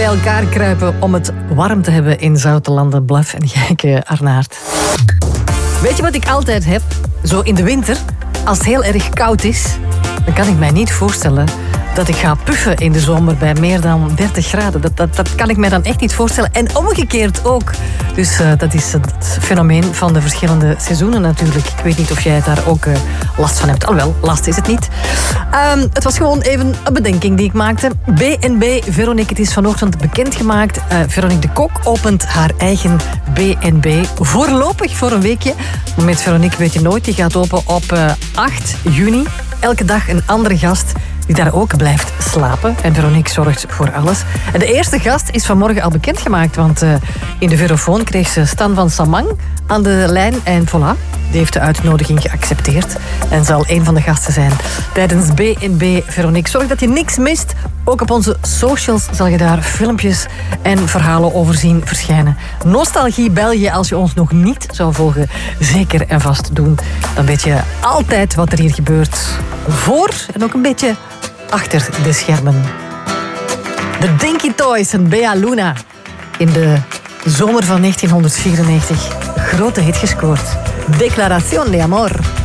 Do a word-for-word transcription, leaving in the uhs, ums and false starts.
elkaar kruipen om het warm te hebben in zoute landen. Blaf en Gijke Arnaert. Weet je wat ik altijd heb? Zo in de winter, als het heel erg koud is, dan kan ik mij niet voorstellen dat ik ga puffen in de zomer bij meer dan dertig graden. Dat, dat, dat kan ik mij dan echt niet voorstellen. En omgekeerd ook. Dus uh, dat is het fenomeen van de verschillende seizoenen natuurlijk. Ik weet niet of jij daar ook uh, last van hebt. Alhoewel, last is het niet. Um, het was gewoon even een bedenking die ik maakte. B en B, Veronique, het is vanochtend bekendgemaakt. Uh, Veronique de Kok opent haar eigen B en B. Voorlopig voor een weekje. Maar met Veronique weet je nooit. Die gaat open op uh, acht juni. Elke dag een andere gast die daar ook blijft slapen. En Veronique zorgt voor alles. En de eerste gast is vanmorgen al bekendgemaakt, want uh, in de Verofoon kreeg ze Stan van Samang aan de lijn. En voilà, die heeft de uitnodiging geaccepteerd en zal een van de gasten zijn tijdens B en B Veronique. Zorg dat je niks mist. Ook op onze socials zal je daar filmpjes en verhalen over zien verschijnen. Nostalgie België, als je ons nog niet zou volgen, zeker en vast doen. Dan weet je altijd wat er hier gebeurt. Voor en ook een beetje achter de schermen. De Dinky Toys en Bea Luna. In de zomer van negentien vierennegentig. Grote hit gescoord. Declaración de amor.